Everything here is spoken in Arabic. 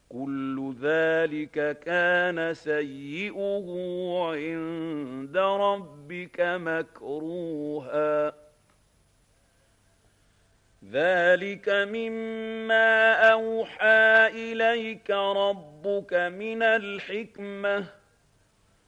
كل ذلك كان سيئه عند ربك مكروها ذلك مما أوحى إليك ربك من الحكمة